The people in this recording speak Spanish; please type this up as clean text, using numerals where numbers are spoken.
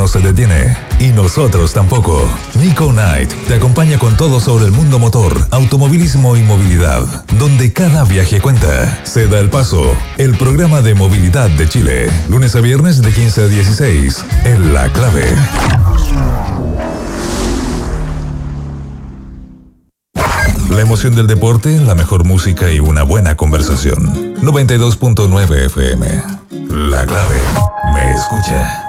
se detiene. Y nosotros tampoco. Nico Night te acompaña con todo sobre el mundo motor, automovilismo y movilidad, donde cada viaje cuenta. Se da el paso, el programa de movilidad de Chile. Lunes a viernes de 15 a 16. En La Clave. La emoción del deporte, la mejor música y una buena conversación. 92.9 FM. La Clave. Me escucha.